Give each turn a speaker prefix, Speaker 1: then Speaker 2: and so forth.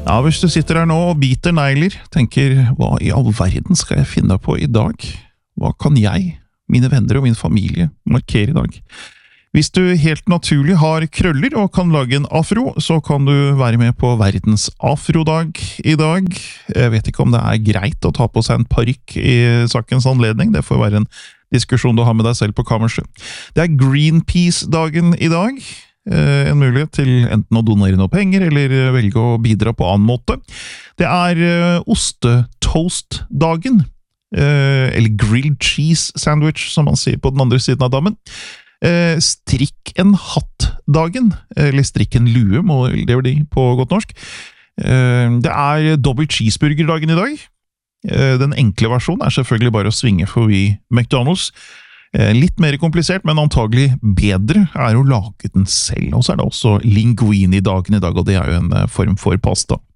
Speaker 1: Ja, hvis du sitter her nå og biter negler, tenker, hva i all verden skal jeg finne på i dag? Hva kan jeg, mine venner og min familie markere i dag? Hvis du helt naturlig har krøller og kan lage en afro, så kan du være med på verdens afrodag i dag. Jeg vet ikke om det er greit å ta på seg en parykk i sakens anledning, det får være en diskusjon du har med deg selv på kammerset. Det er Greenpeace-dagen i dag. En mulighet til enten å donere noe penger eller velge å bidra på annen måte. Det er ostetoast-dagen, eller grilled cheese sandwich, som man sier på den andre siden av dammen. Strikk en hatt-dagen, eller strikk en lue, det var de på godt norsk. Det er double cheeseburger-dagen i dag. Den enkle versjonen er selvfølgelig bare å svinge forbi McDonald's. Litt mer komplisert, men antagelig bedre er å lage den selv. Og så er det også linguini-dagen i dag, og det er jo en form for pasta.